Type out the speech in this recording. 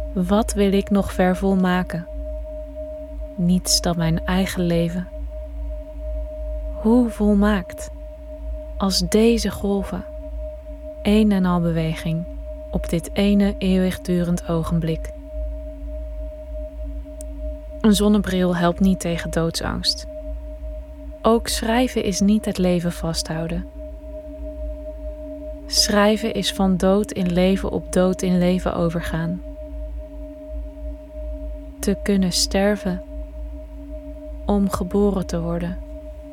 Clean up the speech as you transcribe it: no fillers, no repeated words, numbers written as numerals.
Wat wil ik nog vervolmaken? Niets dan mijn eigen leven. Hoe volmaakt als deze golven, een en al beweging op dit ene eeuwigdurend ogenblik. Een zonnebril helpt niet tegen doodsangst. Ook schrijven is niet het leven vasthouden. Schrijven is van dood in leven op dood in leven overgaan. Te kunnen sterven om geboren te worden.